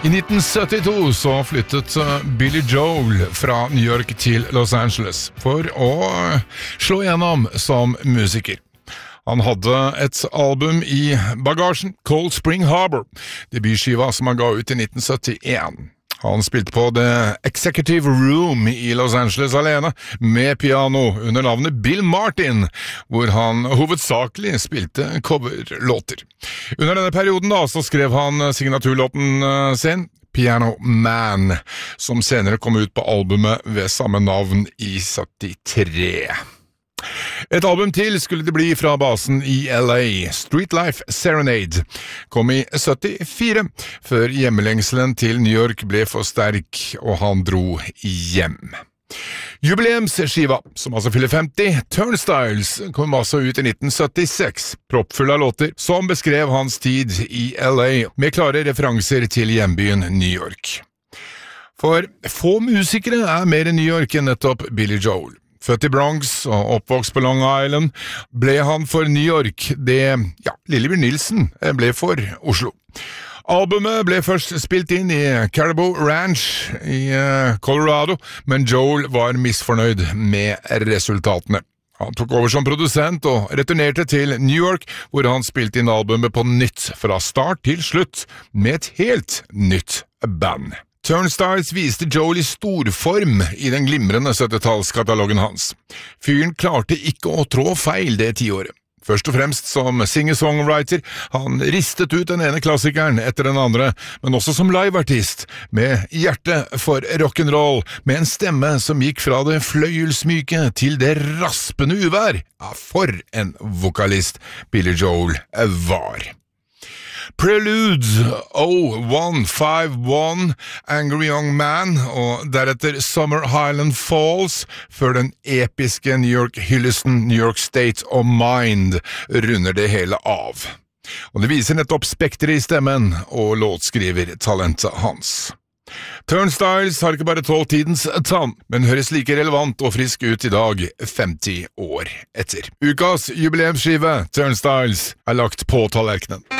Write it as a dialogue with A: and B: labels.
A: I 1972 så flyttet Billy Joel fra New York til Los Angeles for å slå gjennom som musiker. Han hadde et album i bagasjen, Cold Spring Harbor, debutskiva som han ga ut i 1971. Han spilte på The Executive Room i Los Angeles alene, med piano under navnet Bill Martin, hvor han hovedsakelig spilte coverlåter. Under denne perioden så skrev han signaturlåten sin, Piano Man, som senere kom ut på albumet ved samme navn i 73. Et album til skulle det bli fra basen i LA, Street Life Serenade, kom i 74, før hjemmelengselen til New York ble for sterk, og han dro hjem. Jubileumsskiva, som altså fyller 50, Turnstiles, kom altså ut i 1976, proppfull av låter som beskrev hans tid i LA, med klare referanser til hjembyen New York. For få musikere mer New York enn nettopp Billy Joel. Født i Bronx og oppvokst på Long Island, ble han for New York det, Lillebjørn Nilsen ble for Oslo. Albumet ble først spilt inn i Caribou Ranch i Colorado, men Joel var misfornøyd med resultatene. Han tok over som produsent og returnerte til New York, hvor han spilte inn albumet på nytt fra start til slutt, med et helt nytt band. Turnstiles viste Joel i storform i den glimrende 70-tallskatalogen hans. Fyren klarte ikke å trå feil det tiåret. Først og fremst som singer-songwriter, han ristet ut den ene klassikeren etter den andre, men også som liveartist, med hjerte for rock'n'roll, med en stemme som gikk fra det fløyelsmyke til det raspende uvær. Ja, for en vokalist Billy Joel var. Preludes, 0151, Angry Young Man, og deretter Summer Highland Falls, før den episke New York-hyllesten New York State of Mind runder det hele av. Og det viser nettopp spekteret i stemmen og låtskrivertalentet hans. Turnstiles har ikke bare tålt tidens tann, men høres like relevant og frisk ut i dag, 50 år etter. Ukas jubileumsskive, Turnstiles, lagt på tallerkenen.